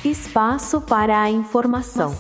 Espaço para a informação.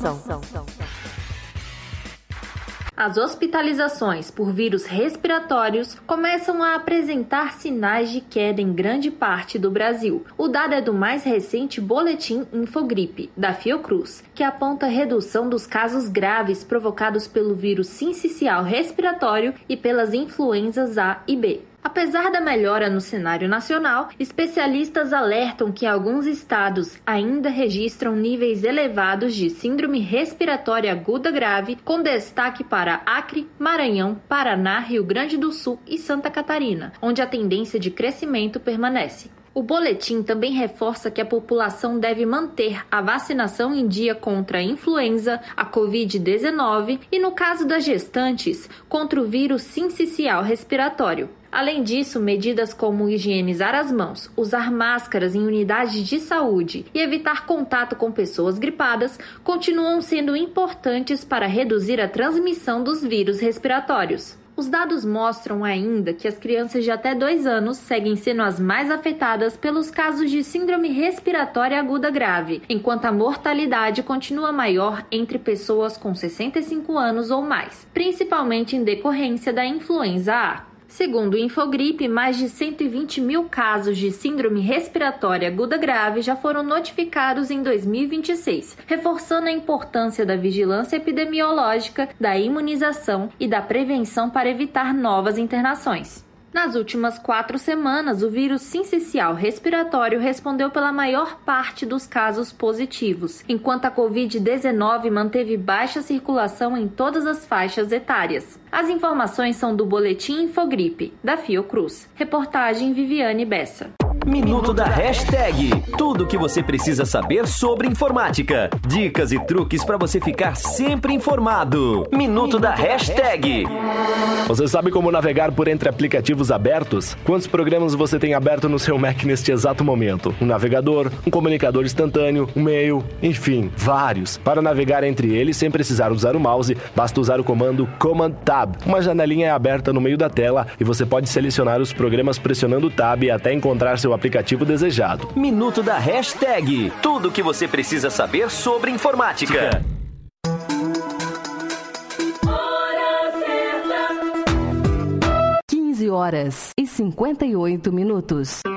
As hospitalizações por vírus respiratórios começam a apresentar sinais de queda em grande parte do Brasil. O dado é do mais recente boletim Infogripe, da Fiocruz, que aponta redução dos casos graves provocados pelo vírus sincicial respiratório e pelas influenzas A e B. Apesar da melhora no cenário nacional, especialistas alertam que alguns estados ainda registram níveis elevados de síndrome respiratória aguda grave, com destaque para Acre, Maranhão, Paraná, Rio Grande do Sul e Santa Catarina, onde a tendência de crescimento permanece. O boletim também reforça que a população deve manter a vacinação em dia contra a influenza, a Covid-19 e, no caso das gestantes, contra o vírus sincicial respiratório. Além disso, medidas como higienizar as mãos, usar máscaras em unidades de saúde e evitar contato com pessoas gripadas continuam sendo importantes para reduzir a transmissão dos vírus respiratórios. Os dados mostram ainda que as crianças de até 2 anos seguem sendo as mais afetadas pelos casos de síndrome respiratória aguda grave, enquanto a mortalidade continua maior entre pessoas com 65 anos ou mais, principalmente em decorrência da influenza A. Segundo o Infogripe, mais de 120 mil casos de síndrome respiratória aguda grave já foram notificados em 2026, reforçando a importância da vigilância epidemiológica, da imunização e da prevenção para evitar novas internações. Nas últimas 4 semanas, o vírus sincicial respiratório respondeu pela maior parte dos casos positivos, enquanto a Covid-19 manteve baixa circulação em todas as faixas etárias. As informações são do Boletim Infogripe, da Fiocruz. Reportagem Viviane Bessa. Minuto da Hashtag. Tudo o que você precisa saber sobre informática. Dicas e truques para você ficar sempre informado. Minuto da Hashtag. Você sabe como navegar por entre aplicativos abertos? Quantos programas você tem aberto no seu Mac neste exato momento? Um navegador, um comunicador instantâneo, um e-mail, enfim, vários. Para navegar entre eles sem precisar usar o mouse, basta usar o comando Command Tab. Uma janelinha é aberta no meio da tela e você pode selecionar os programas pressionando o Tab até encontrar seu aplicativo desejado. Minuto da Hashtag. Tudo o que você precisa saber sobre informática. Horas e 58 minutos.